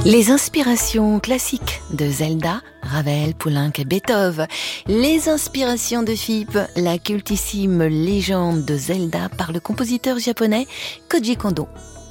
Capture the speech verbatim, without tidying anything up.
Les inspirations classiques de Zelda, Ravel, Poulenc et Beethoven. Les inspirations de Fipe, la cultissime légende de Zelda par le compositeur japonais Koji Kondo.